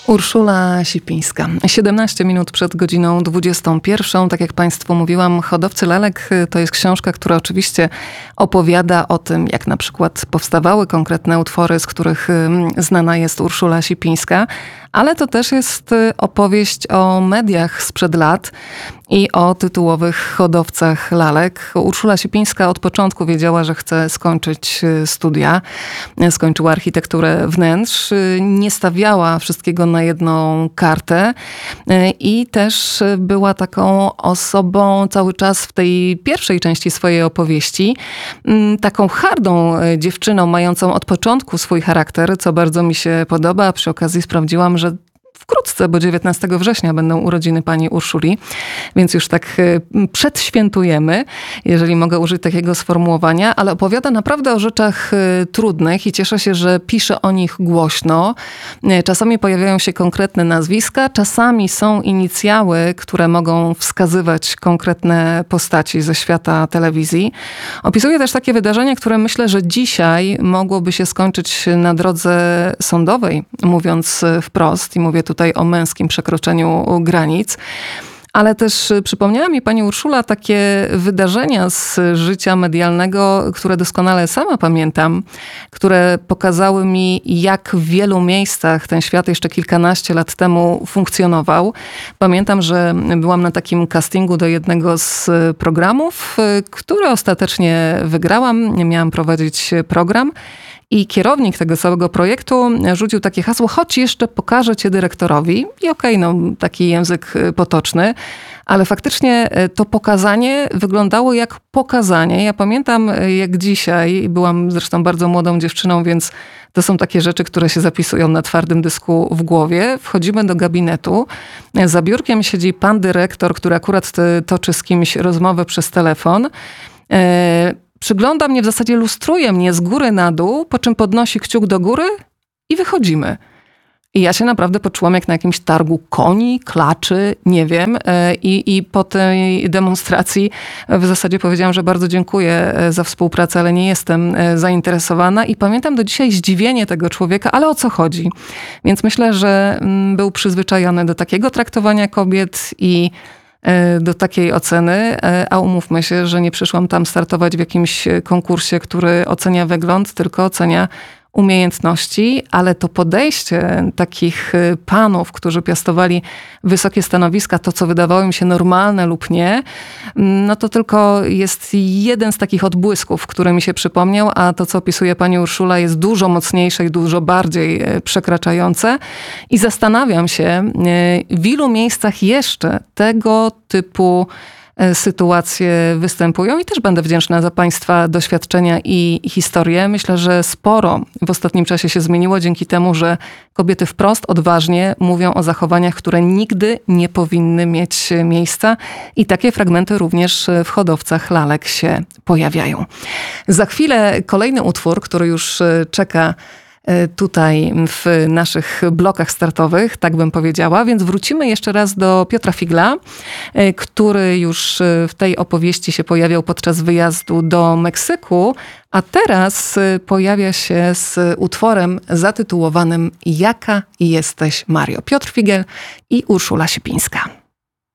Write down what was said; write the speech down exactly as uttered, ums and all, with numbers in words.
Urszula Sipińska. siedemnaście minut przed godziną dwudziestą pierwszą. Tak jak Państwu mówiłam, Hodowcy lalek to jest książka, która oczywiście opowiada o tym, jak na przykład powstawały konkretne utwory, z których znana jest Urszula Sipińska, ale to też jest opowieść o mediach sprzed lat i o tytułowych hodowcach lalek. Urszula Sipińska od początku wiedziała, że chce skończyć studia. Skończyła architekturę wnętrz. Nie stawiała wszystkiego na jedną kartę i też była taką osobą cały czas w tej pierwszej części swojej opowieści, taką hardą dziewczyną, mającą od początku swój charakter, co bardzo mi się podoba. Przy okazji sprawdziłam, że wkrótce, bo dziewiętnastego września będą urodziny pani Urszuli, więc już tak przedświętujemy, jeżeli mogę użyć takiego sformułowania, ale opowiada naprawdę o rzeczach trudnych i cieszę się, że pisze o nich głośno. Czasami pojawiają się konkretne nazwiska, czasami są inicjały, które mogą wskazywać konkretne postaci ze świata telewizji. Opisuje też takie wydarzenia, które myślę, że dzisiaj mogłoby się skończyć na drodze sądowej, mówiąc wprost, i mówię tutaj o męskim przekroczeniu granic. Ale też przypomniała mi pani Urszula takie wydarzenia z życia medialnego, które doskonale sama pamiętam, które pokazały mi, jak w wielu miejscach ten świat jeszcze kilkanaście lat temu funkcjonował. Pamiętam, że byłam na takim castingu do jednego z programów, który ostatecznie wygrałam. Miałam prowadzić program. I kierownik tego całego projektu rzucił takie hasło: chodź, jeszcze pokażę cię dyrektorowi. I okej, okay, no taki język potoczny, ale faktycznie to pokazanie wyglądało jak pokazanie. Ja pamiętam jak dzisiaj, byłam zresztą bardzo młodą dziewczyną, więc to są takie rzeczy, które się zapisują na twardym dysku w głowie. Wchodzimy do gabinetu. Za biurkiem siedzi pan dyrektor, który akurat toczy z kimś rozmowę przez telefon. Przygląda mnie, w zasadzie lustruje mnie z góry na dół, po czym podnosi kciuk do góry i wychodzimy. I ja się naprawdę poczułam jak na jakimś targu koni, klaczy, nie wiem. I, i po tej demonstracji w zasadzie powiedziałam, że bardzo dziękuję za współpracę, ale nie jestem zainteresowana. I pamiętam do dzisiaj zdziwienie tego człowieka, ale o co chodzi? Więc myślę, że był przyzwyczajony do takiego traktowania kobiet i do takiej oceny, a umówmy się, że nie przyszłam tam startować w jakimś konkursie, który ocenia wygląd, tylko ocenia umiejętności, ale to podejście takich panów, którzy piastowali wysokie stanowiska, to co wydawało im się normalne lub nie, no to tylko jest jeden z takich odbłysków, który mi się przypomniał, a to co opisuje pani Urszula jest dużo mocniejsze i dużo bardziej przekraczające i zastanawiam się, w ilu miejscach jeszcze tego typu sytuacje występują i też będę wdzięczna za państwa doświadczenia i historię. Myślę, że sporo w ostatnim czasie się zmieniło dzięki temu, że kobiety wprost, odważnie mówią o zachowaniach, które nigdy nie powinny mieć miejsca i takie fragmenty również w Hodowcach lalek się pojawiają. Za chwilę kolejny utwór, który już czeka tutaj w naszych blokach startowych, tak bym powiedziała. Więc wrócimy jeszcze raz do Piotra Figla, który już w tej opowieści się pojawiał podczas wyjazdu do Meksyku, a teraz pojawia się z utworem zatytułowanym Jaka jesteś, Mario. Piotr Figel i Urszula Sipińska.